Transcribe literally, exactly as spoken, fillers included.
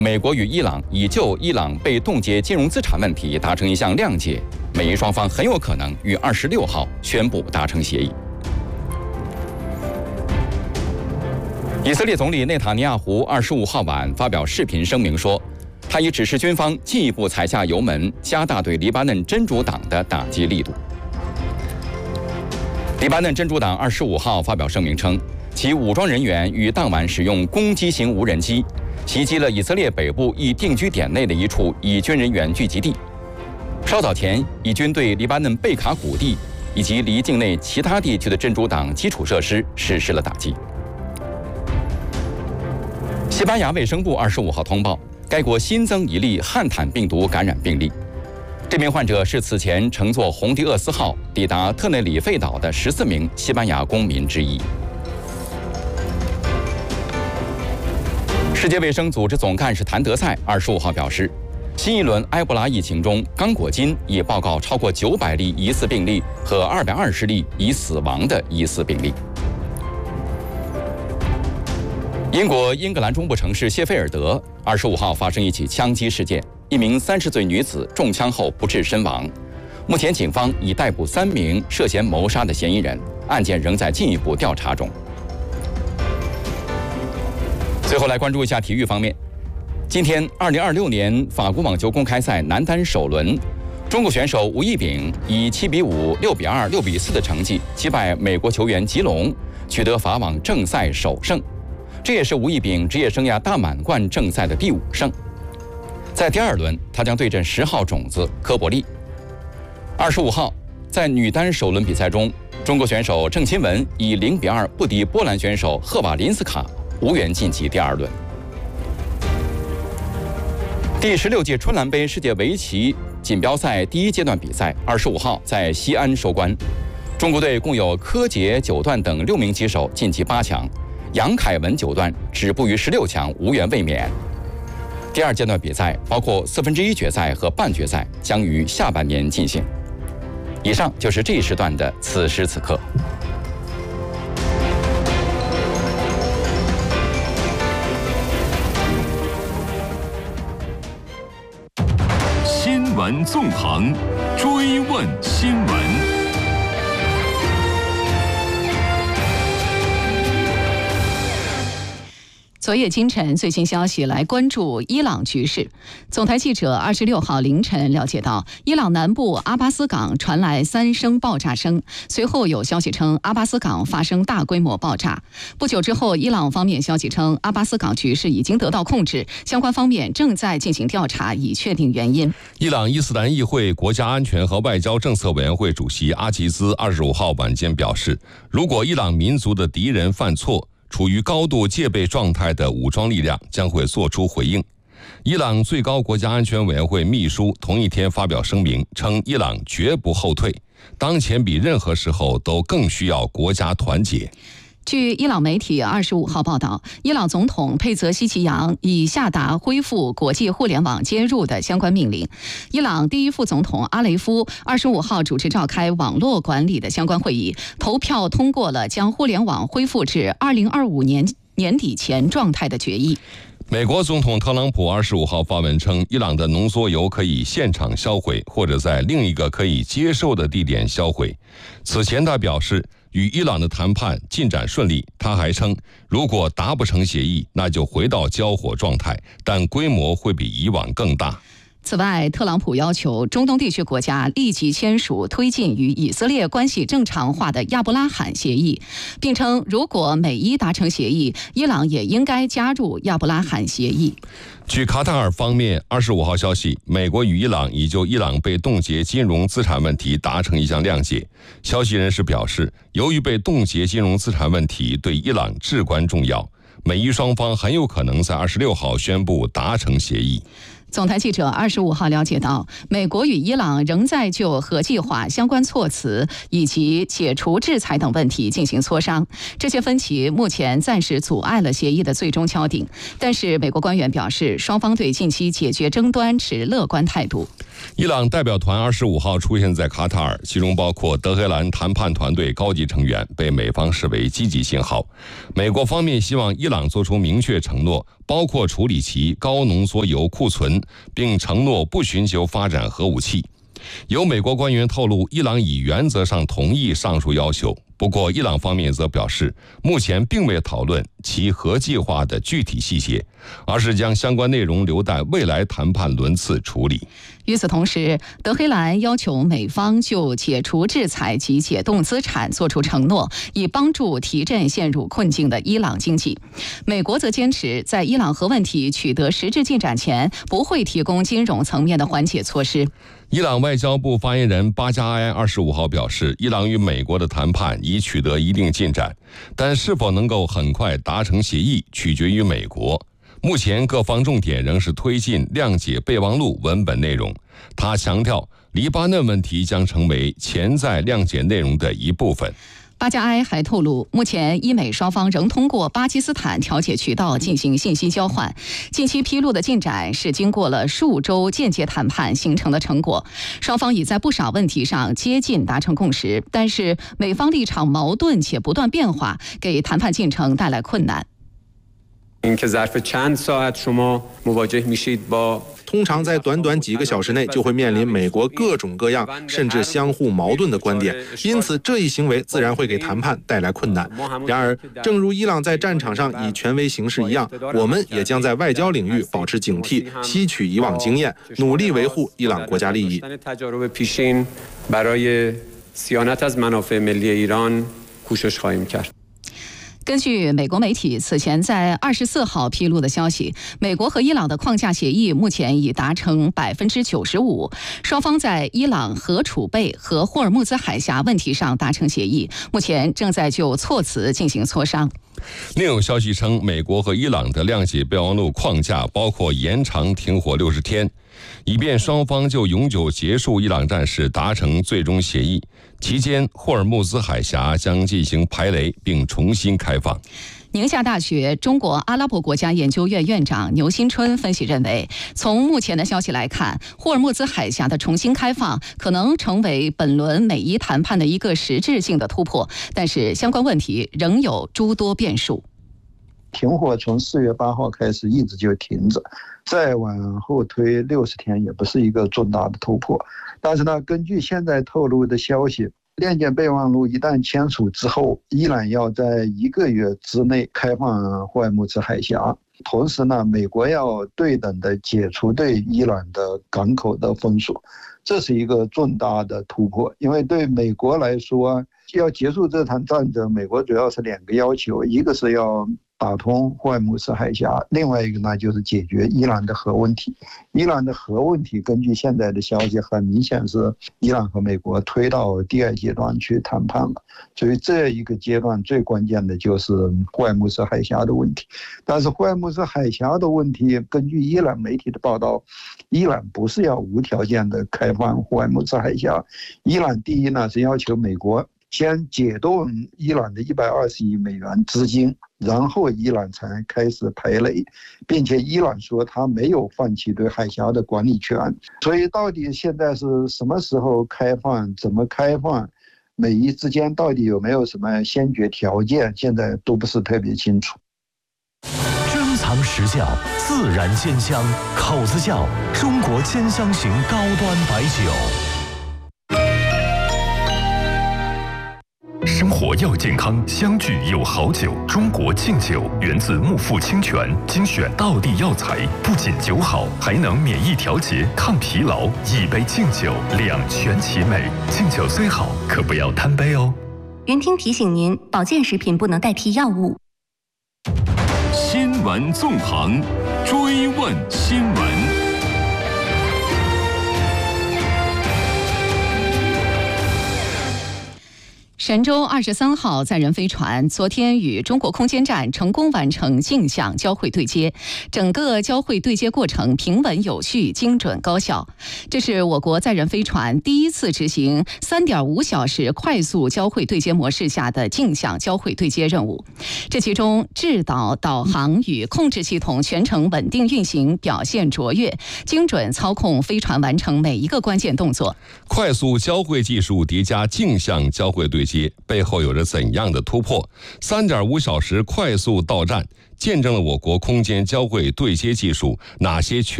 美国与伊朗已就伊朗被冻结金融资产问题达成一项谅解，美伊双方很有可能于二十六号宣布达成协议。以色列总理内塔尼亚胡二十五号晚发表视频声明说，他已指示军方进一步踩下油门，加大对黎巴嫩真主党的打击力度。黎巴嫩真主党二十五号发表声明称，其武装人员于当晚使用攻击型无人机袭击了以色列北部一定居点内的一处以军人员聚集地。稍早前，以军对黎巴嫩贝卡谷地以及离境内其他地区的真主党基础设施实施了打击。西班牙卫生部二十五号通报，该国新增一例汉坦病毒感染病例。这名患者是此前乘坐红迪厄斯号抵达特内里费岛的十四名西班牙公民之一。世界卫生组织总干事谭德赛二十五号表示，新一轮埃博拉疫情中，刚果金已报告超过九百例疑似病例和二百二十例已死亡的疑似病例。英国英格兰中部城市谢菲尔德二十五号发生一起枪击事件，一名三十岁女子中枪后不治身亡。目前警方已逮捕三名涉嫌谋杀的嫌疑人，案件仍在进一步调查中。最后来关注一下体育方面，今天二零二六年法国网球公开赛男单首轮，中国选手吴亦丙以七比五、六比二、六比四的成绩击败美国球员吉隆，取得法网正赛首胜。这也是吴亦丙职业生涯大满贯正赛的第五胜。在第二轮，他将对阵十号种子科博利。二十五号，在女单首轮比赛中，中国选手郑钦文以零比二不敌波兰选手赫瓦林斯卡，无缘晋级第二轮。第十六届春兰杯世界围棋锦标赛第一阶段比赛，二十五号在西安收官。中国队共有柯洁、九段等六名棋手晋级八强。杨凯文九段止步于十六强，无缘卫冕。第二阶段比赛包括四分之一决赛和半决赛，将于下半年进行。以上就是这一时段的此时此刻。 新闻纵横，追问新闻。 昨夜今晨最新消息，来关注伊朗局势。总台记者二十六号凌晨了解到，伊朗南部阿巴斯港传来三声爆炸声，随后有消息称阿巴斯港发生大规模爆炸。不久之后，伊朗方面消息称阿巴斯港局势已经得到控制，相关方面正在进行调查，以确定原因。 伊朗伊斯兰议会国家安全和外交政策委员会主席阿吉兹二十五号晚间表示，如果伊朗民族的敌人犯错，处于高度戒备状态的武装力量将会作出回应。伊朗最高国家安全委员会秘书同一天发表声明称，伊朗绝不后退，当前比任何时候都更需要国家团结。 据伊朗媒体二十五号报道，伊朗总统佩泽希奇扬已下达恢复国际互联网接入的相关命令。伊朗第一副总统阿雷夫二十五号主持召开网络管理的相关会议，投票通过了将互联网恢复至二零二五年年底前状态的决议。 美国总统特朗普二十五号发文称，伊朗的浓缩铀可以现场销毁，或者在另一个可以接受的地点销毁。此前他表示，与伊朗的谈判进展顺利。他还称，如果达不成协议，那就回到交火状态，但规模会比以往更大。 此外，特朗普要求中东地区国家立即签署推进与以色列关系正常化的亚伯拉罕协议，并称如果美伊达成协议，伊朗也应该加入亚伯拉罕协议。 据卡塔尔方面二十五号消息，美国与伊朗已就伊朗被冻结金融资产问题达成一项谅解。消息人士表示，由于被冻结金融资产问题对伊朗至关重要，美伊双方很有可能在二十六号宣布达成协议。 总台记者二十五号了解到，美国与伊朗仍在就核计划相关措辞以及解除制裁等问题进行磋商。这些分歧目前暂时阻碍了协议的最终敲定，但是美国官员表示，双方对近期解决争端持乐观态度。 伊朗代表团二十五号出现在卡塔尔，其中包括德黑兰谈判团队高级成员，被美方视为积极信号。美国方面希望伊朗做出明确承诺，包括处理其高浓缩铀库存，并承诺不寻求发展核武器。有美国官员透露，伊朗已原则上同意上述要求，不过伊朗方面则表示，目前并未讨论其核计划的具体细节，而是将相关内容留待未来谈判轮次处理。 与此同时，德黑兰要求美方就解除制裁及解冻资产作出承诺，以帮助提振陷入困境的伊朗经济。美国则坚持在伊朗核问题取得实质进展前，不会提供金融层面的缓解措施。 伊朗外交部发言人巴加埃二十五号表示，伊朗与美国的谈判已取得一定进展，但是否能够很快达成协议，取决于美国。目前各方重点仍是推进谅解备忘录文本内容。他强调，黎巴嫩问题将成为潜在谅解内容的一部分。 巴加埃还透露，目前伊美双方仍通过巴基斯坦调解渠道进行信息交换。近期披露的进展是经过了数周间接谈判形成的成果，双方已在不少问题上接近达成共识，但是美方立场矛盾且不断变化，给谈判进程带来困难。 通常在短短几个小时内就会面临美国各种各样甚至相互矛盾的观点，因此这一行为自然会给谈判带来困难。然而，正如伊朗在战场上以权威行事一样，我们也将在外交领域保持警惕，吸取以往经验，努力维护伊朗国家利益。 根据美国媒体此前在二十四号披露的消息，美国和伊朗的框架协议目前已达成百分之九十五，双方在伊朗核储备和霍尔木兹海峡问题上达成协议，目前正在就措辞进行磋商。 另有消息称，美国和伊朗的谅解备忘录框架包括延长停火六十天，以便双方就永久结束伊朗战事达成最终协议。期间，霍尔木兹海峡将进行排雷并重新开放。 宁夏大学中国阿拉伯国家研究院院长牛新春分析认为，从目前的消息来看，霍尔木兹海峡的重新开放可能成为本轮美伊谈判的一个实质性的突破，但是相关问题仍有诸多变数。 停火从四月八号开始一直就停着，再往后推六十天也不是一个重大的突破。但是呢，根据现在透露的消息，谅解备忘录一旦签署之后，伊朗要在一个月之内开放霍尔木兹海峡，同时呢，美国要对等的解除对伊朗的港口的封锁，这是一个重大的突破。因为对美国来说，要结束这场战争，美国主要是两个要求，一个是要打通霍尔木兹海峡，另外一个呢就是解决伊朗的核问题。伊朗的核问题根据现在的消息，很明显是伊朗和美国推到第二阶段去谈判了，所以这一个阶段最关键的就是霍尔木兹海峡的问题。但是霍尔木兹海峡的问题，根据伊朗媒体的报道，伊朗不是要无条件的开放霍尔木兹海峡，伊朗第一呢是要求美国先解冻伊朗的一百二十亿美元资金，然后伊朗才开始排雷，并且伊朗说他没有放弃对海峡的管理权。所以到底现在是什么时候开放，怎么开放，美伊之间到底有没有什么先决条件，现在都不是特别清楚。 珍藏实窖，自然鲜香，口子窖，中国兼香型高端白酒。生活要健康，相聚有好酒。中国敬酒源自木富清泉，精选道地药材，不仅酒好，还能免疫调节、抗疲劳。一杯敬酒，两全其美。敬酒虽好，可不要贪杯哦。 云听提醒您，保健食品不能代替药物。 新闻纵横，追问新闻。 十神舟二十三号载人飞船昨天与中国空间站成功完成镜像交会对接，整个交会对接过程平稳有序、精准高效。这是我国载人飞船第一次执行三点五小时快速交会对接模式下的镜像交会对接任务。这其中制导、导航与控制系统全程稳定运行，表现卓越，精准操控飞船完成每一个关键动作。 快速交会技术叠加镜像交会对接，背后有着怎样的突破？三点五小时快速到站，见证了我国空间交会对接技术哪些缺